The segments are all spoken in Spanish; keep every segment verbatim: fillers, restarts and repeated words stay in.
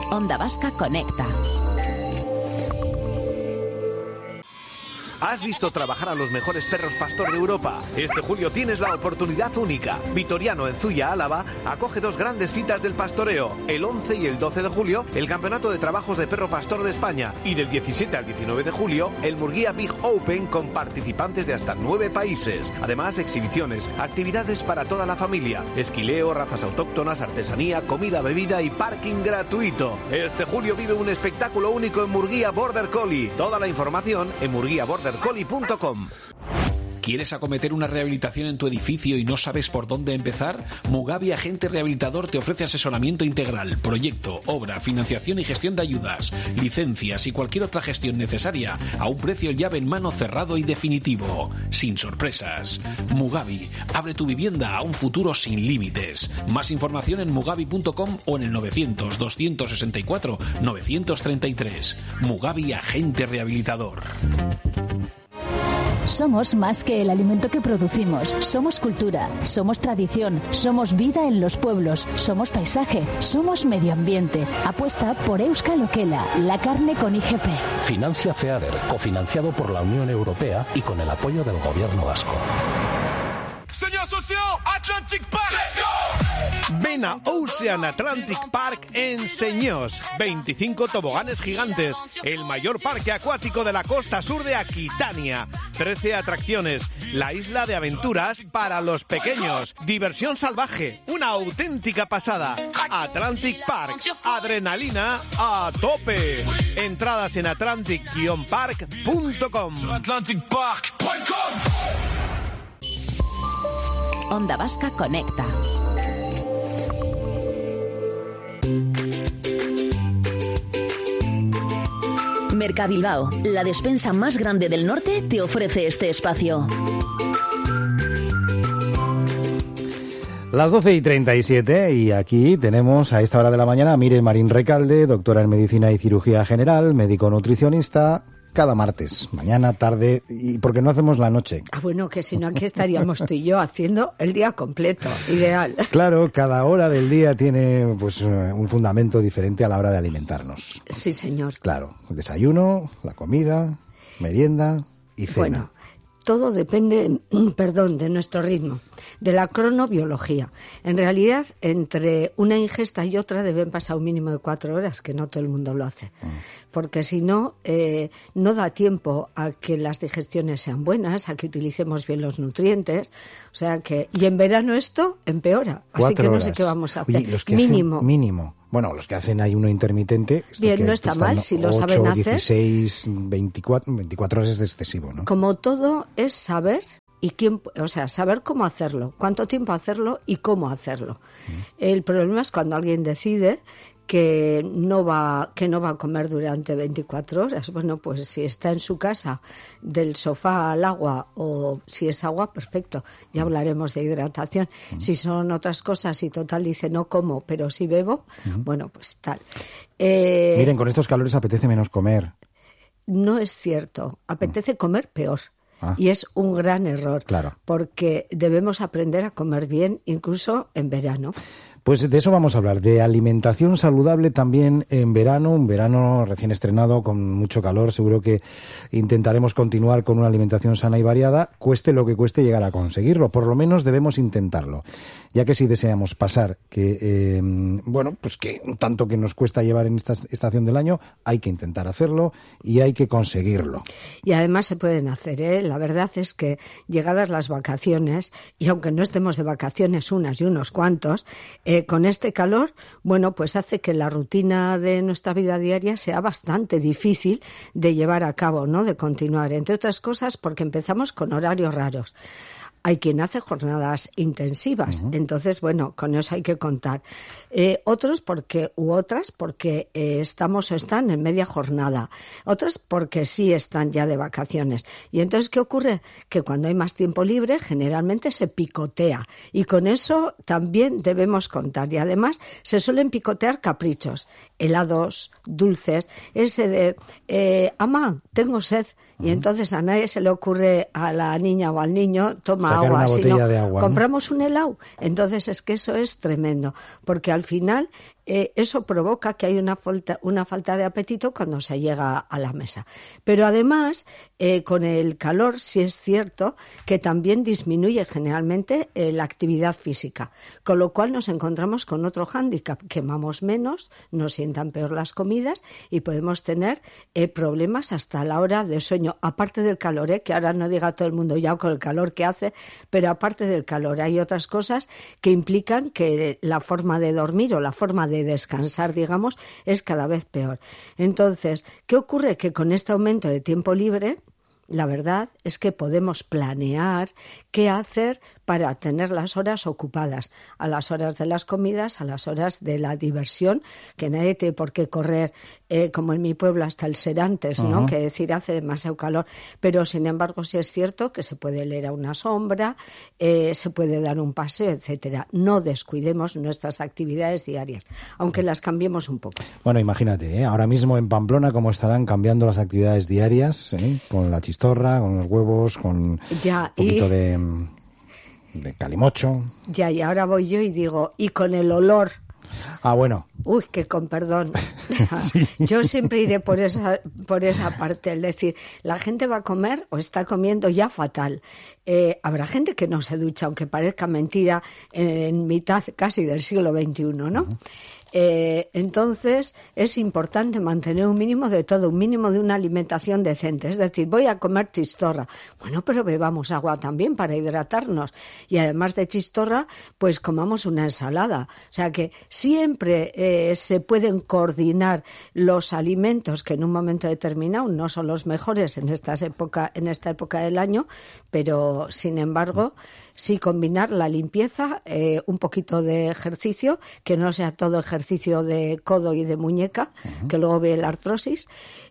Onda Vasca Conecta. ¿Has visto trabajar a los mejores perros pastor de Europa? Este julio tienes la oportunidad única. Vitoriano, en Zuya, Álava, acoge dos grandes citas del pastoreo. El once y el doce de julio, el Campeonato de Trabajos de Perro Pastor de España. Y del diecisiete al diecinueve de julio, el Murguía Big Open con participantes de hasta nueve países. Además, exhibiciones, actividades para toda la familia, esquileo, razas autóctonas, artesanía, comida, bebida y parking gratuito. Este julio vive un espectáculo único en Murguía Border Collie. Toda la información en murguía border collie punto com. ¿Quieres acometer una rehabilitación en tu edificio y no sabes por dónde empezar? Mugavi Agente Rehabilitador te ofrece asesoramiento integral, proyecto, obra, financiación y gestión de ayudas, licencias y cualquier otra gestión necesaria a un precio llave en mano cerrado y definitivo, sin sorpresas. Mugavi, abre tu vivienda a un futuro sin límites. Más información en mugavi punto com o en el novecientos, doscientos sesenta y cuatro, novecientos treinta y tres. Mugavi Agente Rehabilitador. Somos más que el alimento que producimos. Somos cultura, somos tradición, somos vida en los pueblos, somos paisaje, somos medio ambiente. Apuesta por Euskal Okela, la carne con I G P. Financia FEADER, cofinanciado por la Unión Europea y con el apoyo del Gobierno vasco. Señor socio, Atlantic Park. Let's go. Ven a Ocean Atlantic Park en Señós. veinticinco toboganes gigantes, el mayor parque acuático de la costa sur de Aquitania. trece atracciones, la isla de aventuras para los pequeños. Diversión salvaje, una auténtica pasada. Atlantic Park, adrenalina a tope. Entradas en atlantic park punto com. atlantic park punto com. Onda Vasca Conecta. Mercabilbao, la despensa más grande del norte, te ofrece este espacio. Las doce y treinta y siete y aquí tenemos a esta hora de la mañana a Mire Marín Recalde, doctora en Medicina y Cirugía General, médico nutricionista, cada martes, mañana, tarde, y porque no hacemos la noche. Ah, bueno, que si no aquí estaríamos tú y yo haciendo el día completo, ideal. Claro, cada hora del día tiene pues un fundamento diferente a la hora de alimentarnos. Sí, señor. Claro, el desayuno, la comida, merienda y cena. Bueno, todo depende, perdón, de nuestro ritmo, de la cronobiología. En realidad, entre una ingesta y otra deben pasar un mínimo de cuatro horas, que no todo el mundo lo hace. Porque si no, eh, no da tiempo a que las digestiones sean buenas, a que utilicemos bien los nutrientes. O sea que, y en verano esto empeora. Así que no sé qué vamos a hacer. Oye, los que mínimo. Hacen, mínimo. Bueno, los que hacen ayuno intermitente. Bien, no está mal, si lo saben hacer. dieciséis, veinticuatro, veinticuatro horas es excesivo, ¿no? Como todo es saber y quién, o sea, saber cómo hacerlo, cuánto tiempo hacerlo y cómo hacerlo. Mm. El problema es cuando alguien decide que no va que no va a comer durante veinticuatro horas. Bueno, pues si está en su casa del sofá al agua, o si es agua, perfecto, ya hablaremos de hidratación. Uh-huh. Si son otras cosas y total dice no como, pero sí bebo, uh-huh. bueno, pues tal. Eh, Miren, con estos calores apetece menos comer. No es cierto, apetece uh-huh. comer peor. Ah. Y es un gran error, claro. porque debemos aprender a comer bien, incluso en verano. Pues de eso vamos a hablar, de alimentación saludable también en verano, un verano recién estrenado con mucho calor. Seguro que intentaremos continuar con una alimentación sana y variada, cueste lo que cueste llegar a conseguirlo. Por lo menos debemos intentarlo, ya que si deseamos pasar, que eh, bueno, pues que tanto que nos cuesta llevar en esta estación del año, hay que intentar hacerlo y hay que conseguirlo. Y además se pueden hacer, ¿eh? La verdad es que llegadas las vacaciones, y aunque no estemos de vacaciones unas y unos cuantos, eh, con este calor, bueno, pues hace que la rutina de nuestra vida diaria sea bastante difícil de llevar a cabo, ¿no? De continuar, entre otras cosas porque empezamos con horarios raros. Hay quien hace jornadas intensivas, uh-huh. entonces, bueno, con eso hay que contar. Eh, otros porque, u otras porque eh, estamos o están en media jornada, otras porque sí están ya de vacaciones. Y entonces, ¿qué ocurre? Que cuando hay más tiempo libre, generalmente se picotea, y con eso también debemos contar. Y además, se suelen picotear caprichos, helados, dulces, ese de, eh, ama, tengo sed. Y entonces a nadie se le ocurre, a la niña o al niño, toma sacar agua, una botella sino de agua, ¿no? compramos un helado. Entonces es que eso es tremendo, porque al final eh, eso provoca que hay una falta, una falta de apetito cuando se llega a la mesa. Pero además, eh, con el calor sí es cierto que también disminuye generalmente eh, la actividad física, con lo cual nos encontramos con otro hándicap: quemamos menos, nos sientan peor las comidas y podemos tener eh, problemas hasta la hora de sueño, aparte del calor, eh, que ahora no diga todo el mundo ya con el calor que hace, pero aparte del calor hay otras cosas que implican que la forma de dormir o la forma de descansar, digamos, es cada vez peor. Entonces, ¿qué ocurre? Que con este aumento de tiempo libre, la verdad es que podemos planear qué hacer para tener las horas ocupadas, a las horas de las comidas, a las horas de la diversión, que nadie tiene por qué correr, eh, como en mi pueblo, hasta el Serantes, ¿no? Uh-huh. Que decir, hace demasiado calor, pero sin embargo sí es cierto que se puede leer a una sombra, eh, se puede dar un paseo, etcétera. No descuidemos nuestras actividades diarias, aunque las cambiemos un poco. Bueno, imagínate, ¿eh? Ahora mismo en Pamplona cómo estarán cambiando las actividades diarias, ¿eh? Con la chistorra, con los huevos, con ya, un poquito y... de... de calimocho. Ya, y ahora voy yo y digo, y con el olor. Ah, bueno. Uy, que con perdón. Sí. Yo siempre iré por esa, por esa parte. Es decir, la gente va a comer o está comiendo ya fatal. Eh, habrá gente que no se ducha, aunque parezca mentira, en, en mitad casi del siglo veintiuno, ¿no? Uh-huh. Eh, entonces es importante mantener un mínimo de todo, un mínimo de una alimentación decente. Es decir, voy a comer chistorra. Bueno, pero bebamos agua también para hidratarnos. Y además de chistorra, pues comamos una ensalada. O sea que siempre eh, se pueden coordinar los alimentos que en un momento determinado no son los mejores en, estas época, en esta época del año, pero sin embargo... sí combinar la limpieza, eh, un poquito de ejercicio, que no sea todo ejercicio de codo y de muñeca, uh-huh. que luego ve la artrosis,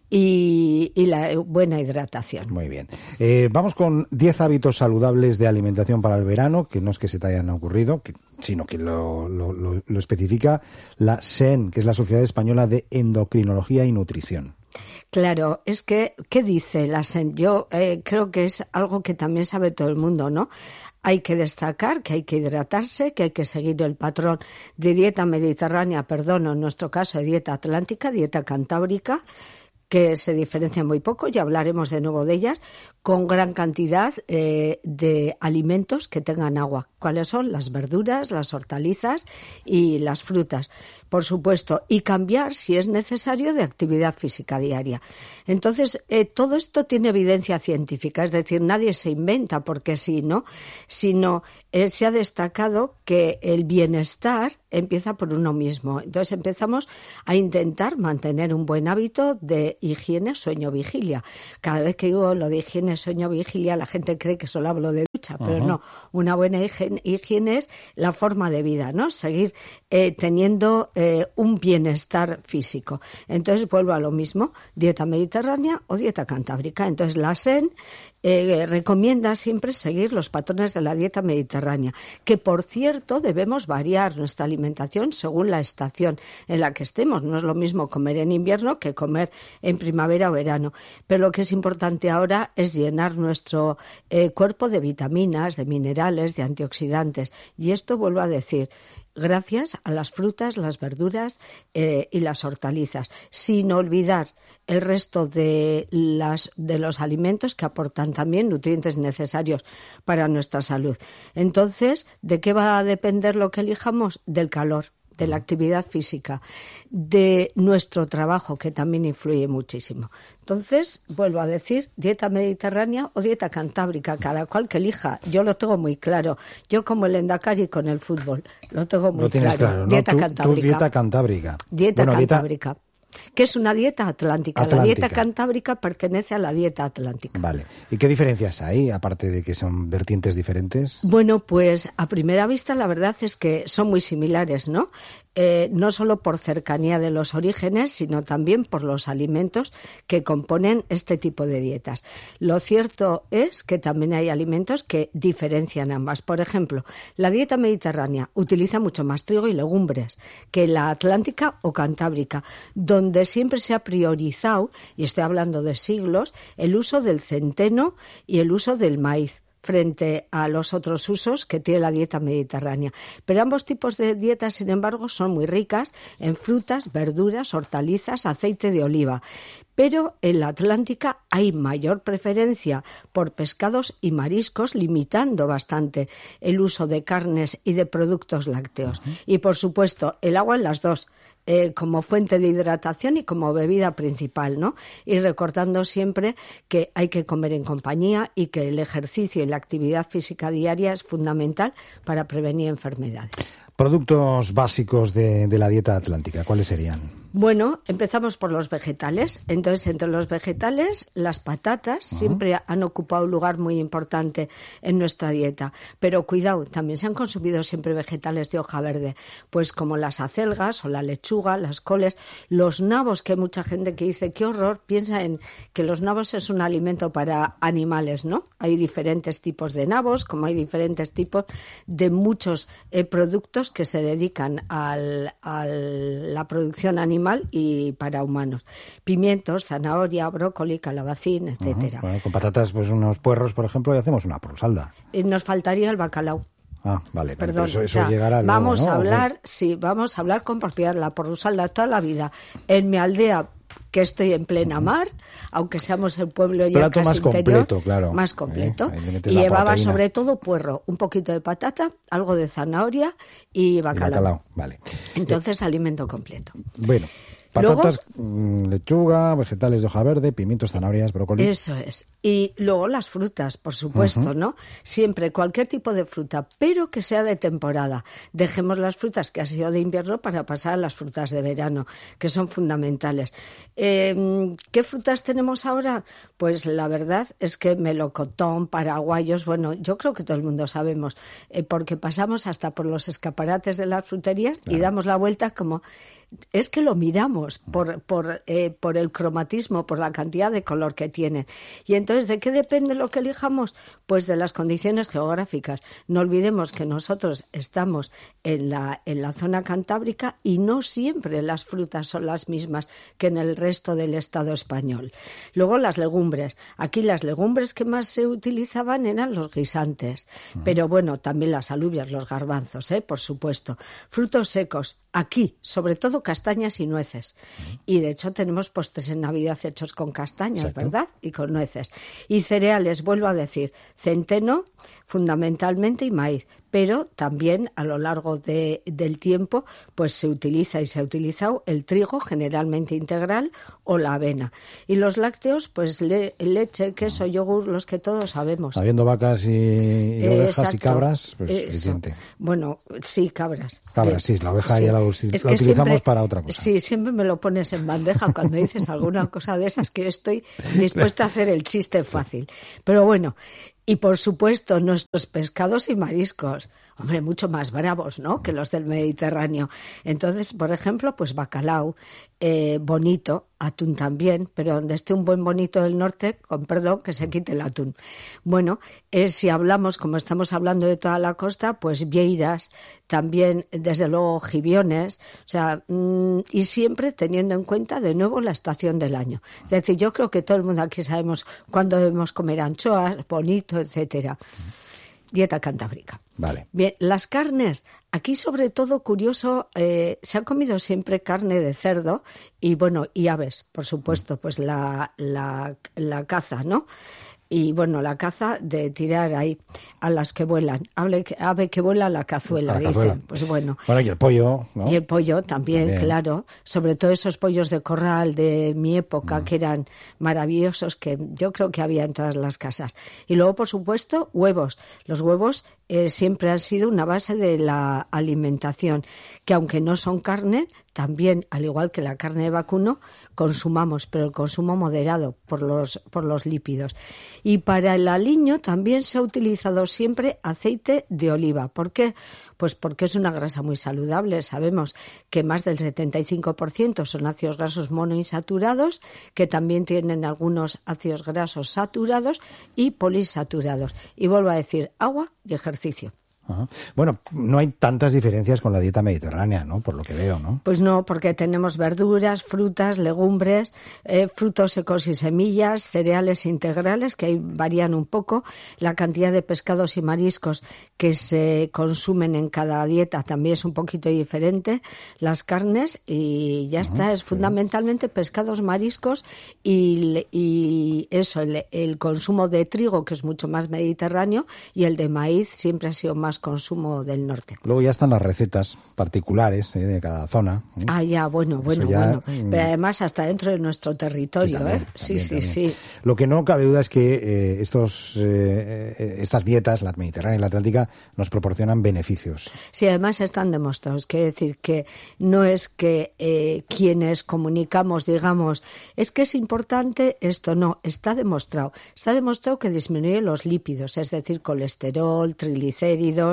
y, y la buena hidratación. Muy bien. Eh, vamos con diez hábitos saludables de alimentación para el verano, que no es que se te hayan ocurrido, que, sino que lo, lo, lo, lo especifica la S E N, que es la Sociedad Española de Endocrinología y Nutrición. Claro, es que, ¿qué dice la S E N? Yo eh, creo que es algo que también sabe todo el mundo, ¿no? Hay que destacar que hay que hidratarse, que hay que seguir el patrón de dieta mediterránea, perdón, en nuestro caso de dieta atlántica, dieta cantábrica, que se diferencian muy poco, ya hablaremos de nuevo de ellas, con gran cantidad eh, de alimentos que tengan agua. ¿Cuáles son? Las verduras, las hortalizas y las frutas, por supuesto, y cambiar, si es necesario, de actividad física diaria. Entonces, eh, todo esto tiene evidencia científica, es decir, nadie se inventa porque sí, ¿no? Sino eh, se ha destacado que el bienestar empieza por uno mismo. Entonces empezamos a intentar mantener un buen hábito de higiene, sueño, vigilia. Cada vez que digo lo de higiene, sueño, vigilia, la gente cree que solo hablo de ducha, pero uh-huh. no. Una buena higiene, higiene es la forma de vida, ¿no? Seguir eh, teniendo eh, un bienestar físico. Entonces vuelvo a lo mismo, dieta mediterránea o dieta cantábrica. Entonces la S E N Eh, recomienda siempre seguir los patrones de la dieta mediterránea, que por cierto debemos variar nuestra alimentación según la estación en la que estemos. No es lo mismo comer en invierno que comer en primavera o verano, pero lo que es importante ahora es llenar nuestro eh, cuerpo de vitaminas, de minerales, de antioxidantes, y esto vuelvo a decir, gracias a las frutas, las verduras eh, y las hortalizas, sin olvidar el resto de, las, de los alimentos que aportan también nutrientes necesarios para nuestra salud. Entonces, ¿de qué va a depender lo que elijamos? Del calor, de la actividad física, de nuestro trabajo, que también influye muchísimo. Entonces, vuelvo a decir, dieta mediterránea o dieta cantábrica, cada cual que elija. Yo lo tengo muy claro. Yo como el Endacari con el fútbol, lo tengo muy lo tienes claro. claro, ¿no? Dieta tú, cantábrica. Tú dieta cantábrica. Dieta bueno, cantábrica. Dieta... que es una dieta atlántica. atlántica. La dieta cantábrica pertenece a la dieta atlántica. Vale. ¿Y qué diferencias hay, aparte de que son vertientes diferentes? Bueno, pues a primera vista la verdad es que son muy similares, ¿no? Eh, no solo por cercanía de los orígenes, sino también por los alimentos que componen este tipo de dietas. Lo cierto es que también hay alimentos que diferencian ambas. Por ejemplo, la dieta mediterránea utiliza mucho más trigo y legumbres que la atlántica o cantábrica, donde siempre se ha priorizado, y estoy hablando de siglos, el uso del centeno y el uso del maíz. frente a los otros usos que tiene la dieta mediterránea. Pero ambos tipos de dietas, sin embargo, son muy ricas en frutas, verduras, hortalizas, aceite de oliva. Pero en la Atlántica hay mayor preferencia por pescados y mariscos, limitando bastante el uso de carnes y de productos lácteos. Uh-huh. Y, por supuesto, el agua en las dos. Eh, como fuente de hidratación y como bebida principal, ¿no? Y recordando siempre que hay que comer en compañía y que el ejercicio y la actividad física diaria es fundamental para prevenir enfermedades. Productos básicos de, de la dieta atlántica, ¿cuáles serían? Bueno, empezamos por los vegetales. Entonces, entre los vegetales, las patatas uh-huh. siempre han ocupado un lugar muy importante en nuestra dieta. Pero cuidado, también se han consumido siempre vegetales de hoja verde, pues como las acelgas o la lechuga, las coles, los nabos, que hay mucha gente que dice, qué horror, piensa en que los nabos es un alimento para animales, ¿no? Hay diferentes tipos de nabos, como hay diferentes tipos de muchos eh, productos que se dedican al, a la producción animal y para humanos. Pimientos, zanahoria, brócoli, calabacín, etcétera. Uh-huh. Bueno, con patatas, pues unos puerros, por ejemplo, y hacemos una porsalda. Y nos faltaría el bacalao. Ah, vale. Perdón, eso, eso o sea, llegará luego, vamos ¿no? a hablar, sí, vamos a hablar con propiedad. La porrusalda toda la vida. En mi aldea, que estoy en plena mar, aunque seamos el pueblo ya plato casi más interior, completo, claro. más completo. Eh, y llevaba proteína. Sobre todo puerro, un poquito de patata, algo de zanahoria y bacalao. Y bacalao, vale. Entonces, eh, alimento completo. Bueno. Patatas, luego, lechuga, vegetales de hoja verde, pimientos, zanahorias, brócoli. Eso es. Y luego las frutas, por supuesto, uh-huh. ¿no? Siempre cualquier tipo de fruta, pero que sea de temporada. Dejemos las frutas que ha sido de invierno para pasar a las frutas de verano, que son fundamentales. Eh, ¿Qué frutas tenemos ahora? Pues la verdad es que melocotón, paraguayos, bueno, yo creo que todo el mundo sabemos, eh, porque pasamos hasta por los escaparates de las fruterías claro. y damos la vuelta como... Es que lo miramos por, por, eh, por el cromatismo, por la cantidad de color que tienen. Y entonces, ¿de qué depende lo que elijamos? Pues de las condiciones geográficas. No olvidemos que nosotros estamos en la, en la zona cantábrica y no siempre las frutas son las mismas que en el resto del Estado español. Luego, las legumbres. Aquí las legumbres que más se utilizaban eran los guisantes. Uh-huh. Pero bueno, también las alubias, los garbanzos, ¿eh? Por supuesto. Frutos secos. Aquí, sobre todo castañas y nueces. Y de hecho tenemos postres en Navidad hechos con castañas, exacto. ¿verdad? Y con nueces. Y cereales, vuelvo a decir, centeno fundamentalmente y maíz. Pero también a lo largo de, del tiempo pues se utiliza y se ha utilizado el trigo, generalmente integral, o la avena. Y los lácteos, pues le, leche, queso, yogur, los que todos sabemos. Habiendo vacas y, y ovejas exacto. y cabras, pues Eso. suficiente. Bueno, sí, cabras. Cabras, sí, la oveja sí. ya la, la es utilizamos siempre, para otra cosa. Sí, siempre me lo pones en bandeja cuando dices alguna cosa de esas que yo estoy dispuesta a hacer el chiste fácil. Pero bueno... Y, por supuesto, nuestros pescados y mariscos, hombre, mucho más bravos, ¿no?, que los del Mediterráneo. Entonces, por ejemplo, pues bacalao, eh, bonito, atún también, pero donde esté un buen bonito del norte, con perdón, que se quite el atún. Bueno, eh, si hablamos, como estamos hablando de toda la costa, pues vieiras, también, desde luego, jibiones, o sea, mmm, y siempre teniendo en cuenta, de nuevo, la estación del año. Es decir, yo creo que todo el mundo aquí sabemos cuándo debemos comer anchoas, bonito, etcétera. Dieta cantábrica. Vale. Bien, las carnes, aquí sobre todo, curioso, eh, se ha comido siempre carne de cerdo y, bueno, y aves, por supuesto, pues la, la, la caza, ¿no? Y, bueno, la caza de tirar ahí a las que vuelan. Ave, ave que vuela a la cazuela, la cazuela. dicen. Pues bueno. Bueno, y el pollo, ¿no? Y el pollo también, también, claro. Sobre todo esos pollos de corral de mi época, mm. que eran maravillosos, que yo creo que había en todas las casas. Y luego, por supuesto, huevos. Los huevos eh, siempre han sido una base de la alimentación, que aunque no son carne, también, al igual que la carne de vacuno, consumamos, pero el consumo moderado por los, por los lípidos. Y para el aliño también se ha utilizado siempre aceite de oliva. ¿Por qué? Pues porque es una grasa muy saludable. Sabemos que más del setenta y cinco por ciento son ácidos grasos monoinsaturados, que también tienen algunos ácidos grasos saturados y polisaturados. Y vuelvo a decir, agua y ejercicio. Ajá. Bueno, no hay tantas diferencias con la dieta mediterránea, ¿no? Por lo que veo, ¿no? Pues no, porque tenemos verduras, frutas, legumbres, eh, frutos secos y semillas, cereales integrales, que ahí varían un poco, la cantidad de pescados y mariscos que se consumen en cada dieta también es un poquito diferente, las carnes y ya está, uh-huh, es sí. fundamentalmente pescados, mariscos y, y eso, el, el consumo de trigo, que es mucho más mediterráneo, y el de maíz siempre ha sido más consumo del norte. Luego ya están las recetas particulares, ¿eh? De cada zona, ¿eh? Ah, ya, bueno, bueno, ya, bueno. Pero además hasta dentro de nuestro territorio, sí, también, ¿eh? También, sí, también. sí, sí. Lo que no cabe duda es que eh, estos, eh, estas dietas, la mediterránea y la atlántica, nos proporcionan beneficios. Sí, además están demostrados. Quiere decir que no es que eh, quienes comunicamos digamos, es que es importante esto, no, está demostrado. Está demostrado que disminuye los lípidos, es decir, colesterol, triglicéridos,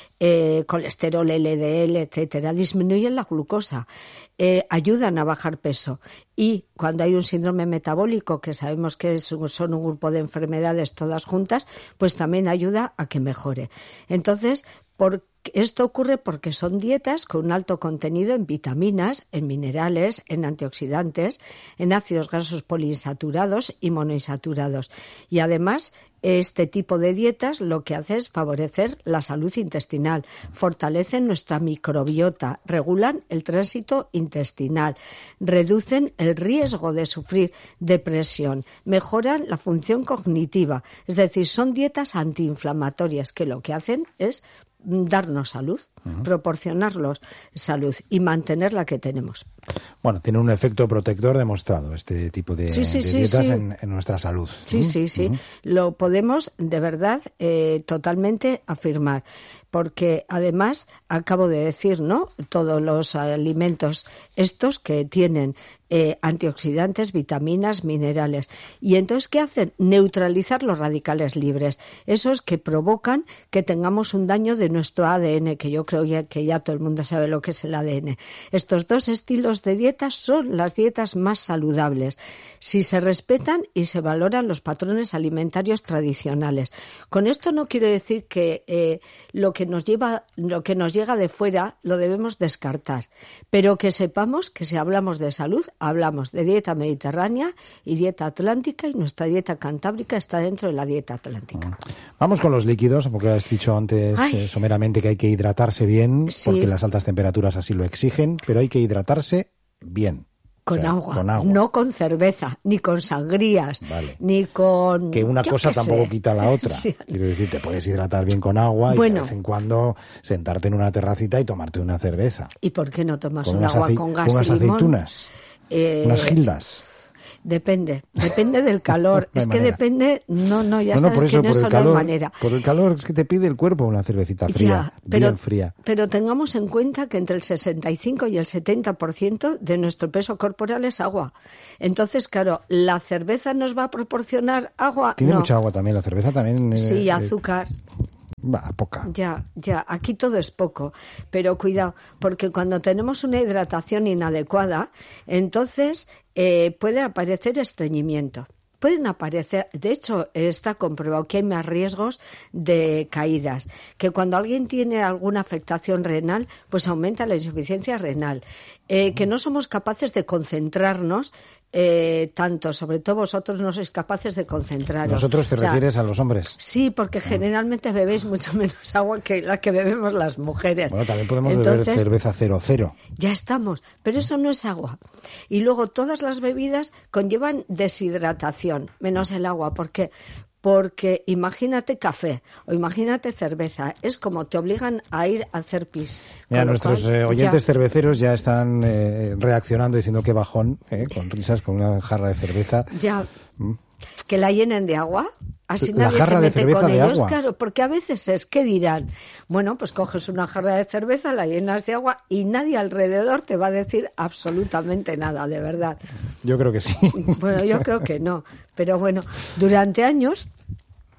Eh, colesterol L D L, etcétera, disminuyen la glucosa, eh, ayudan a bajar peso y cuando hay un síndrome metabólico, que sabemos que es, son un grupo de enfermedades todas juntas, pues también ayuda a que mejore. Entonces, por esto ocurre porque son dietas con un alto contenido en vitaminas, en minerales, en antioxidantes, en ácidos grasos poliinsaturados y monoinsaturados. Y además, este tipo de dietas lo que hace es favorecer la salud intestinal, fortalecen nuestra microbiota, regulan el tránsito intestinal, reducen el riesgo de sufrir depresión, mejoran la función cognitiva. Es decir, son dietas antiinflamatorias que lo que hacen es darnos salud, uh-huh. proporcionarnos salud y mantener la que tenemos. Bueno, tiene un efecto protector demostrado este tipo de, sí, sí, de sí, dietas sí. En, en nuestra salud. Sí, uh-huh. sí, sí. Uh-huh. Lo podemos de verdad eh, totalmente afirmar. Porque además, acabo de decir, ¿no? Todos los alimentos estos que tienen eh, antioxidantes, vitaminas, minerales. Y entonces, ¿qué hacen? Neutralizar los radicales libres. Esos que provocan que tengamos un daño de nuestro A D N, que yo creo ya, que ya todo el mundo sabe lo que es el A D N. Estos dos estilos de dieta son las dietas más saludables, si se respetan y se valoran los patrones alimentarios tradicionales. Con esto no quiero decir que eh, lo que nos lleva, lo que nos llega de fuera lo debemos descartar, pero que sepamos que si hablamos de salud, hablamos de dieta mediterránea y dieta atlántica, y nuestra dieta cantábrica está dentro de la dieta atlántica. Vamos con los líquidos, porque has dicho antes eh, someramente que hay que hidratarse bien, sí. porque las altas temperaturas así lo exigen, pero hay que hidratarse bien. Con, o sea, agua, con agua, no con cerveza, ni con sangrías, vale. ni con... Que una cosa que tampoco sé. quita la otra. Sí. Quiero decir, te puedes hidratar bien con agua bueno. y de vez en cuando sentarte en una terracita y tomarte una cerveza. ¿Y por qué no tomas con un agua ace- con gas unas y limón? aceitunas, eh... unas gildas. Depende, depende del calor. no es que manera. depende, no, no, ya no, no, sabes por eso, que en por eso el calor, no hay manera. Por el calor es que te pide el cuerpo una cervecita fría, ya, pero, bien fría. Pero tengamos en cuenta que entre el sesenta y cinco y el setenta por ciento de nuestro peso corporal es agua. Entonces, claro, ¿la cerveza nos va a proporcionar agua? Tiene no. mucha agua también, la cerveza también. Eh, sí, azúcar. Eh, Va, poca. Ya, ya, aquí todo es poco, pero cuidado, porque cuando tenemos una hidratación inadecuada, entonces eh, puede aparecer estreñimiento. Pueden aparecer, de hecho está comprobado que hay más riesgos de caídas, que cuando alguien tiene alguna afectación renal, pues aumenta la insuficiencia renal, eh, que no somos capaces de concentrarnos eh, tanto, sobre todo vosotros no sois capaces de concentraros. ¿Nosotros te o sea, refieres a los hombres? Sí, porque generalmente bebéis mucho menos agua que la que bebemos las mujeres. Bueno, también podemos Entonces, beber cerveza cero cero. Ya estamos, pero eso no es agua. Y luego todas las bebidas conllevan deshidratación, menos el agua. ¿Por qué? Porque imagínate café o imagínate cerveza, es como te obligan a ir a hacer pis. Mira, nuestros cual, eh, oyentes ya... cerveceros ya están eh, reaccionando diciendo que bajón, eh, con risas, con una jarra de cerveza. Ya, mm. que la llenen de agua. Así la nadie jarra se de mete cerveza con de ellos, agua. claro, porque a veces es que dirán, bueno, pues coges una jarra de cerveza, la llenas de agua y nadie alrededor te va a decir absolutamente nada, de verdad. Yo creo que sí. Bueno, yo creo que no, pero bueno, durante años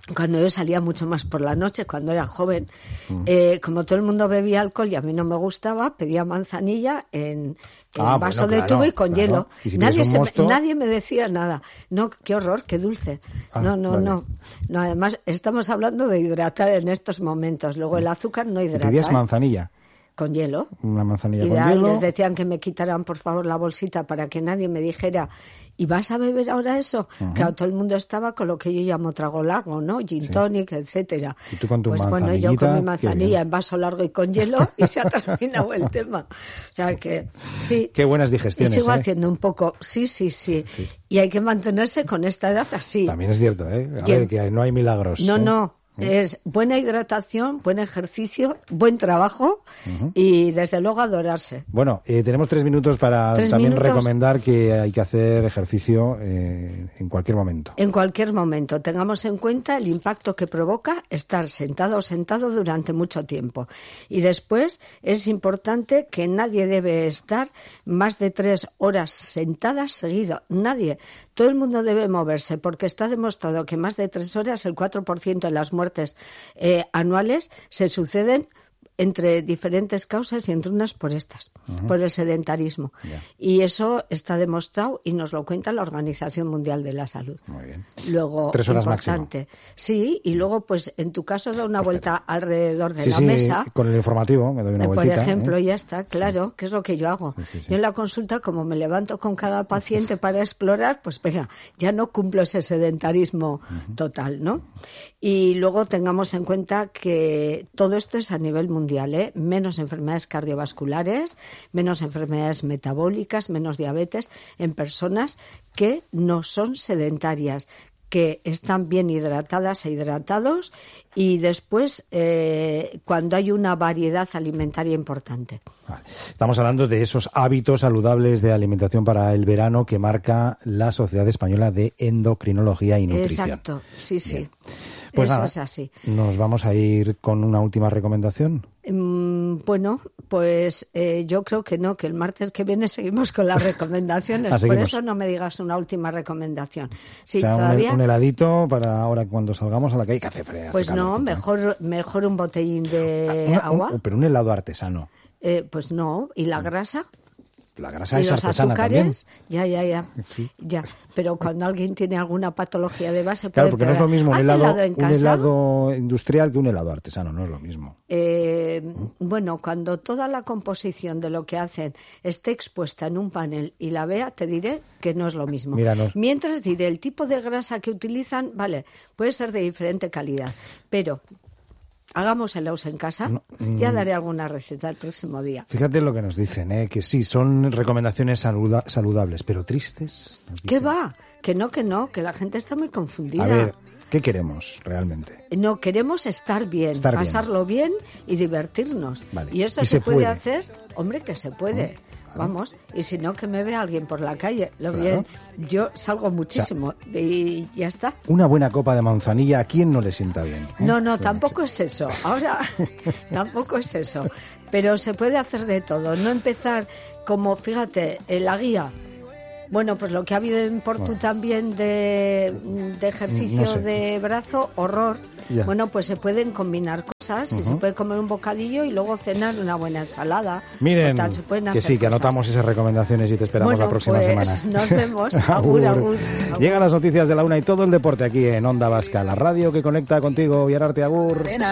cuando yo salía mucho más por la noche, cuando era joven, mm. eh, como todo el mundo bebía alcohol y a mí no me gustaba, pedía manzanilla en, en ah, vaso bueno, de claro, tubo y con claro. hielo. ¿Y si nadie, se mosto? me, nadie me decía nada. No, qué horror, qué dulce. Ah, no, no, vale. no, no. Además, estamos hablando de hidratar en estos momentos. Luego el azúcar no hidrata. ¿Pedías ¿eh? manzanilla? Con hielo. Una manzanilla y con de ahí hielo. les decían que me quitaran, por favor, la bolsita para que nadie me dijera, ¿y vas a beber ahora eso? Uh-huh. Claro, todo el mundo estaba con lo que yo llamo trago largo, ¿no? Gin tonic, sí. etcétera. Y tú con tu pues bueno, yo con mi manzanilla en vaso largo y con hielo y se ha terminado el tema. O sea que, sí. Qué buenas digestiones, y sigo ¿eh? haciendo un poco, sí, sí, sí, sí. Y hay que mantenerse con esta edad así. También es cierto, ¿eh? A y ver, que no hay milagros. No, ¿eh? no. Es buena hidratación, buen ejercicio, buen trabajo uh-huh. y desde luego adorarse. Bueno, eh, tenemos tres minutos para ¿Tres también minutos? recomendar que hay que hacer ejercicio eh, en cualquier momento. En cualquier momento. Tengamos en cuenta el impacto que provoca estar sentado o sentado durante mucho tiempo. Y después es importante que nadie debe estar más de tres horas sentadas seguido. Nadie. Todo el mundo debe moverse porque está demostrado que más de tres horas, el cuatro por ciento de las muertes muertes eh, anuales se suceden entre diferentes causas y entre unas por estas, uh-huh. por el sedentarismo. Yeah. Y eso está demostrado y nos lo cuenta la Organización Mundial de la Salud. Muy bien. Luego, Tres horas importante. Máximo. Sí, y luego, pues, en tu caso, da una pues vuelta espera. alrededor de sí, la sí, mesa. Con el informativo me doy una Por vueltita. Por ejemplo, ¿eh? ya está, claro, sí. que es lo que yo hago. Sí, sí, sí. Yo en la consulta, como me levanto con cada paciente para explorar, pues venga, ya no cumplo ese sedentarismo uh-huh. total, ¿no? Y luego tengamos en cuenta que todo esto es a nivel mundial, ¿eh? Menos enfermedades cardiovasculares, menos enfermedades metabólicas, menos diabetes en personas que no son sedentarias, que están bien hidratadas e hidratados y después eh, cuando hay una variedad alimentaria importante. Vale. Estamos hablando de esos hábitos saludables de alimentación para el verano que marca la Sociedad Española de Endocrinología y Nutrición. Exacto, sí, sí. Bien. Pues Eso nada, es así. ¿Nos vamos a ir con una última recomendación? Mm, bueno, pues eh, yo creo que no, que el martes que viene seguimos con las recomendaciones. ah, Por eso no me digas una última recomendación. Sí, o sea, todavía... un, un heladito para ahora cuando salgamos a la calle que hace frío. Pues no, mejor, mejor un botellín de una, agua. Un, pero un helado artesano. Eh, pues no, ¿y la grasa? La grasa y es los artesana azúcares, también. Ya, ya, ya, sí. ya. Pero cuando alguien tiene alguna patología de base claro, puede porque pegar. no es lo mismo un helado, helado en un casa? helado industrial que un helado artesano, no es lo mismo. Eh, ¿Mm? Bueno, cuando toda la composición de lo que hacen esté expuesta en un panel y la vea, te diré que no es lo mismo. Mira, no. Mientras diré el tipo de grasa que utilizan, vale, puede ser de diferente calidad, pero hagamos helados en casa. No, mm, ya daré alguna receta el próximo día. Fíjate lo que nos dicen, ¿eh? Que sí, son recomendaciones saluda- saludables, pero tristes. ¿Qué va? Que no, que no, que la gente está muy confundida. A ver, ¿qué queremos realmente? No, queremos estar bien, estar pasarlo bien. bien y divertirnos. Vale. Y eso ¿Y se, se puede, puede hacer, hombre, que se puede. ¿Mm? Vamos, y si no, que me vea alguien por la calle. Lo claro. bien, yo salgo muchísimo, o sea, y ya está. Una buena copa de manzanilla, ¿a quién no le sienta bien? ¿eh? No, no, tampoco es eso. Ahora, tampoco es eso. Pero se puede hacer de todo. No empezar como, fíjate, en la guía. Bueno, pues lo que ha habido en Portu bueno. también de, de ejercicio no sé. de brazo, horror. Ya. Bueno, pues se pueden combinar cosas uh-huh. y se puede comer un bocadillo y luego cenar una buena ensalada. Miren, tal, se pueden hacer que sí, que cosas. Anotamos esas recomendaciones y te esperamos bueno, la próxima pues, semana. Nos vemos. agur, agur, agur. Llegan las noticias de la una y todo el deporte aquí en Onda Vasca, la radio que conecta contigo. Viararte, agur.